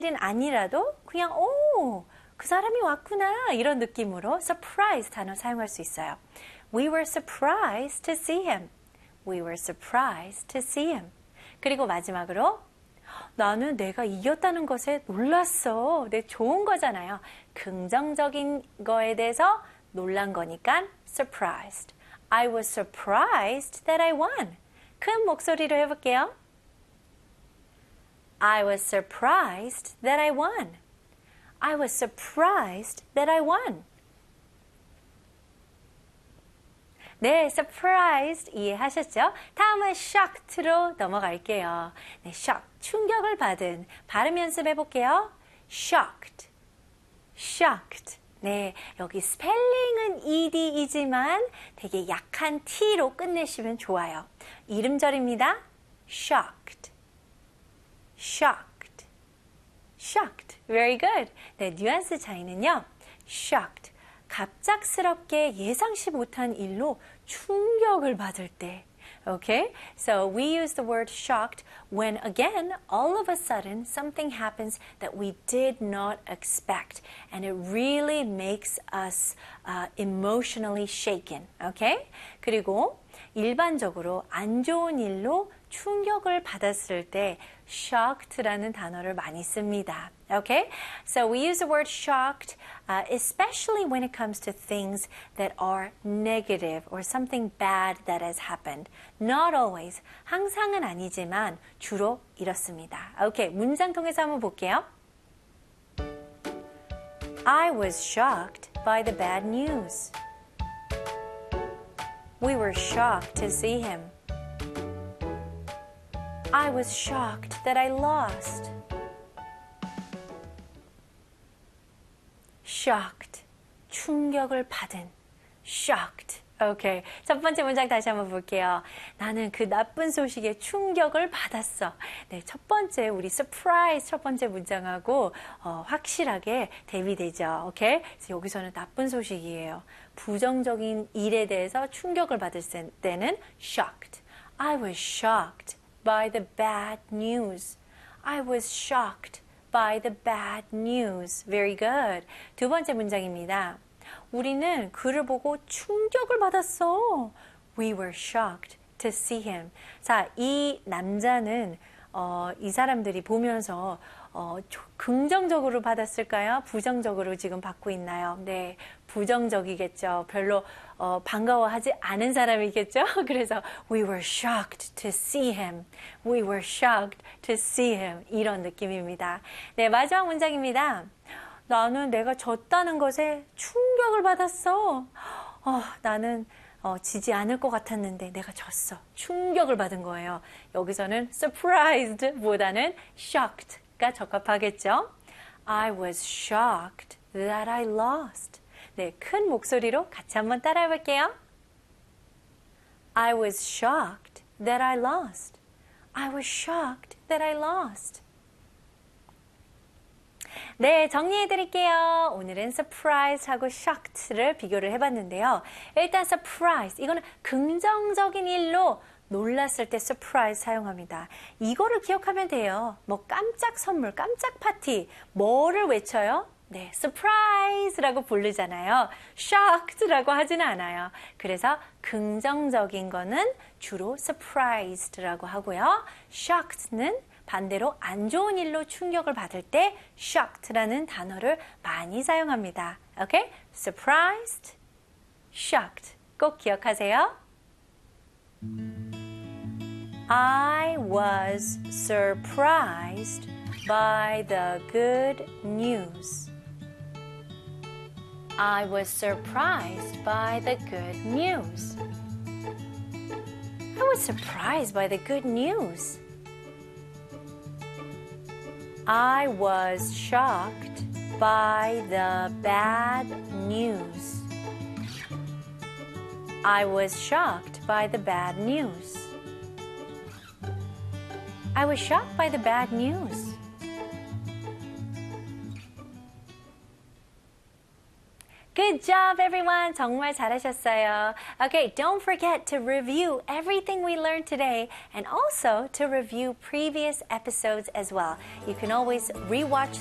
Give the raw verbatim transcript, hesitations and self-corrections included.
일은 아니라도 그냥 오, 그 사람이 왔구나 이런 느낌으로 surprise 단어 사용할 수 있어요. We were surprised to see him. We were surprised to see him. 그리고 마지막으로 나는 내가 이겼다는 것에 놀랐어. 네, 좋은 거잖아요. 긍정적인 거에 대해서 놀란 거니까 surprised. I was surprised that I won. 큰 목소리로 해볼게요. I was surprised that I won. I was surprised that I won. 네, surprised 이해하셨죠? 다음은 shocked로 넘어갈게요. 네, shock, 충격을 받은. 발음 연습해 볼게요. shocked, shocked. 네, 여기 스펠링은 ed이지만 되게 약한 t로 끝내시면 좋아요. 이름절입니다. shocked, shocked, shocked. Very good. 네, 뉘앙스 차이는요. shocked. 갑작스럽게 예상치 못한 일로 충격을 받을 때. Okay? So we use the word shocked when again, all of a sudden, something happens that we did not expect. And it really makes us uh, emotionally shaken. Okay? 그리고 일반적으로 안 좋은 일로 충격을 받았을 때 shocked라는 단어를 많이 씁니다. Okay? So we use the word shocked uh, especially when it comes to things that are negative or something bad that has happened. Not always. 항상은 아니지만 주로 이렇습니다. Okay, 문장 통해서 한번 볼게요. I was shocked by the bad news. We were shocked to see him. I was shocked that I lost. shocked, 충격을 받은, shocked. 오케이. 첫 번째 문장 다시 한번 볼게요. 나는 그 나쁜 소식에 충격을 받았어. 네, 첫 번째 우리 surprise 첫 번째 문장하고 어, 확실하게 대비되죠. 오케이. 그래서 여기서는 나쁜 소식이에요. 부정적인 일에 대해서 충격을 받을 때는 shocked. I was shocked by the bad news. I was shocked by the bad news. Very good. 두 번째 문장입니다. 우리는 그를 보고 충격을 받았어. We were shocked to see him. 자, 이 남자는 어, 이 사람들이 보면서 어, 긍정적으로 받았을까요? 부정적으로 지금 받고 있나요? 네, 부정적이겠죠. 별로 어, 반가워하지 않은 사람이겠죠. 그래서 we were shocked to see him. We were shocked to see him. 이런 느낌입니다. 네, 마지막 문장입니다. 나는 내가 졌다는 것에 충격을 받았어. 어, 나는 어, 지지 않을 것 같았는데 내가 졌어. 충격을 받은 거예요. 여기서는 surprised 보다는 shocked가 적합하겠죠. I was shocked that I lost. 네, 큰 목소리로 같이 한번 따라해 볼게요. I was shocked that I lost. I was shocked that I lost. 네, 정리해 드릴게요. 오늘은 surprise하고 shocked를 비교를 해봤는데요. 일단 surprise, 이거는 긍정적인 일로 놀랐을 때 surprise 사용합니다. 이거를 기억하면 돼요. 뭐 깜짝 선물, 깜짝 파티, 뭐를 외쳐요? 네, surprise라고 부르잖아요. shocked라고 하지는 않아요. 그래서 긍정적인 거는 주로 surprised라고 하고요. shocked는 반대로 안 좋은 일로 충격을 받을 때 shocked라는 단어를 많이 사용합니다. 오케이? surprised, shocked. 꼭 기억하세요. I was surprised by the good news. I was surprised by the good news. I was surprised by the good news. I was shocked by the bad news. I was shocked by the bad news. I was shocked by the bad news. Good Good job, everyone. 정말 잘하셨어요. Okay, don't forget to review everything we learned today and also to review previous episodes as well. You can always rewatch